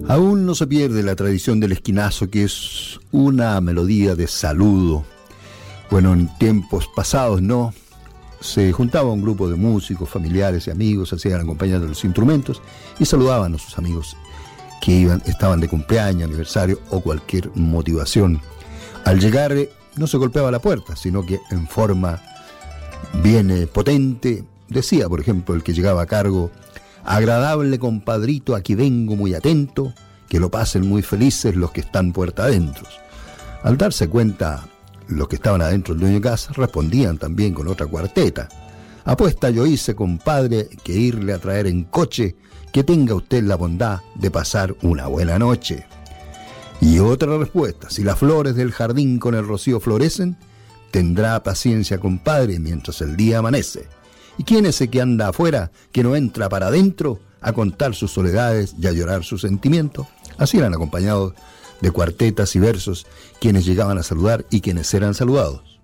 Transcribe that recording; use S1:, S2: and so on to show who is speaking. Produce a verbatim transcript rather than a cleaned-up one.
S1: Aún no se pierde la tradición del esquinazo, que es una melodía de saludo. Bueno, en tiempos pasados, ¿no? Se juntaba un grupo de músicos, familiares y amigos, hacían acompañar de los instrumentos y saludaban a sus amigos que iban, estaban de cumpleaños, aniversario o cualquier motivación. Al llegar no se golpeaba la puerta, sino que en forma bien potente decía, por ejemplo, el que llegaba a cargo: agradable compadrito, aquí vengo muy atento, que lo pasen muy felices los que están puerta adentro. Al darse cuenta los que estaban adentro del dueño de casa, respondían también con otra cuarteta: apuesta yo hice, compadre, que irle a traer en coche, que tenga usted la bondad de pasar una buena noche. Y otra respuesta: si las flores del jardín con el rocío florecen, tendrá paciencia, compadre, mientras el día amanece. ¿Y quién es ese que anda afuera, que no entra para adentro a contar sus soledades y a llorar sus sentimientos? Así eran acompañados de cuartetas y versos quienes llegaban a saludar y quienes eran saludados.